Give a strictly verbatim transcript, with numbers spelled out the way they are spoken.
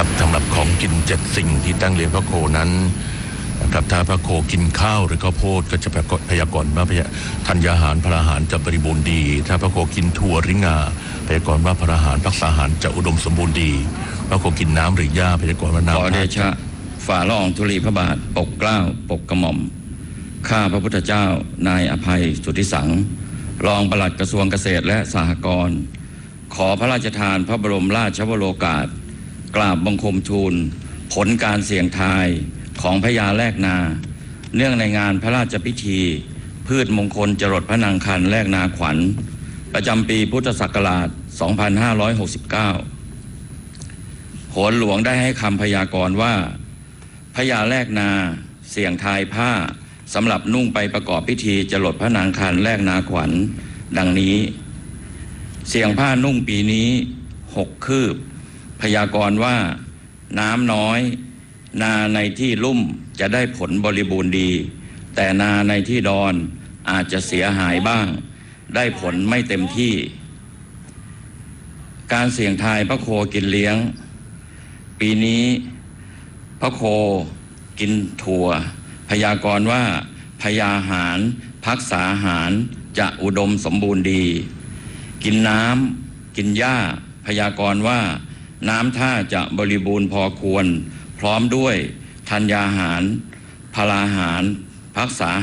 ครับสำหรับของกินเจ็ดสิ่งที่ตั้งเลี้ยงพระโคนั้นนะครับถ้าพระโคกินข้าวหรือข้าวโพดก็จะพยากรณ์ว่าธัญญาหารพลาหารจะบริบูรณ์ดีถ้าพระโคกินถั่วหรืองาพยากรณ์ว่าพลาหารพักษาหารจะอุดมสมบูรณ์ดีพระโคกินน้ำหรือหญ้าพยากรณ์ว่าน้ำขอเดชะฝ่าละอองธุลีพระบาทปกเกล้าปกกระหม่อมข้าพระพุทธเจ้านายอภัยสุทธิสังรองปลัดกระทรวงเกษตรและสหกรณ์ขอพระราชทานพระบรมราชวโรกาสกราบบังคมทูลผลการเสี่ยงทายของพญาแลกนาเนื่องในงานพระราชพิธีพืชมงคลจรดพระนางคันแลกนาขวัญประจำปีพุทธศักราช สองพันห้าร้อยหกสิบเก้า โหนหลวงได้ให้คำพยากรณ์ว่าพญาแลกนาเสี่ยงทายผ้าสำหรับนุ่งไปประกอบพิธีจรดพระนางคันแลกนาขวัญดังนี้เสี่ยงผ้านุ่งปีนี้หกคืบพยากรณ์ว่าน้ำน้อยนาในที่ลุ่มจะได้ผลบริบูรณ์ดีแต่นาในที่ดอนอาจจะเสียหายบ้างได้ผลไม่เต็มที่การเสี่ยงทายพระโคกินเลี้ยงปีนี้พระโคกินถั่วพยากรณ์ว่าพญาหารพักษาหารจะอุดมสมบูรณ์ดีกินน้ำกินหญ้าพยากรณ์ว่าน้ำท่าจะบริบูรณ์พอควรพร้อมด้วยธัญญาหารพลาหารพักษา